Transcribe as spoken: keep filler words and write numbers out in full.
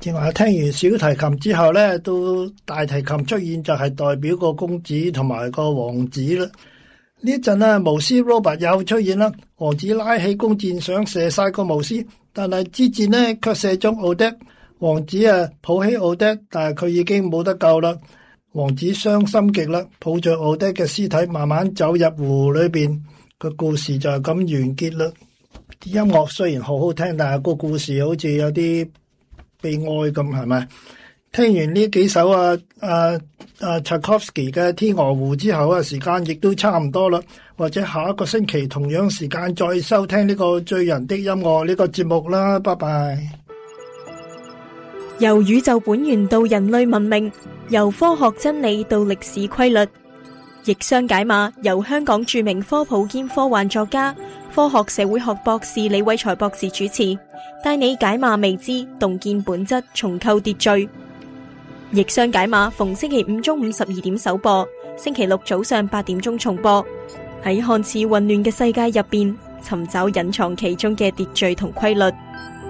正話聽完小提琴之後咧，到大提琴出現就係代表個公子同埋個王子啦。呢一陣咧，巫師 Robert 又出現啦，王子拉起弓箭想射晒個巫師，但係支箭呢卻射中奧德。王子啊抱起奧德，但係佢已經冇得救啦。王子傷心極啦，抱着奧德嘅屍體慢慢走入湖裏邊。個故事就係咁完結啦。音樂雖然好好聽，但係個故事好似有啲悲哀咁，係咪？聽完呢幾首啊啊啊 Tchaikovsky 嘅《天鵝湖》之後啊，時間亦都差唔多啦。或者下一個星期同樣時間再收聽呢個醉人的音樂呢個節目啦。拜拜。 由宇宙本源到人類文明，由科學真理到歷史規律，逆商解碼，由香港著名科普兼科幻作家、科學社會學博士李偉才博士主持，帶你解碼未知，洞見本質，重構秩序。逆商解碼逢星期五中午十二點首播，星期六早上八點鐘重播。喺看似混亂嘅世界入邊，尋找隱藏其中嘅秩序同規律。